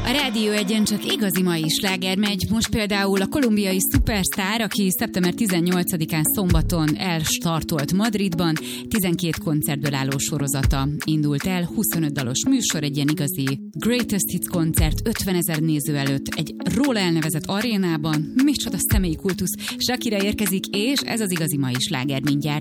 A Rádió Egyen csak igazi mai sláger megy. Most például a kolumbiai szupersztár, aki szeptember 18-án szombaton elstartolt Madridban, 12 koncertből álló sorozata indult el, 25 dalos műsor, egy ilyen igazi Greatest Hits koncert, 50 000 néző előtt, egy róla elnevezett arénában, micsoda személyi kultusz, Shakira érkezik, és ez az igazi mai sláger mindjárt.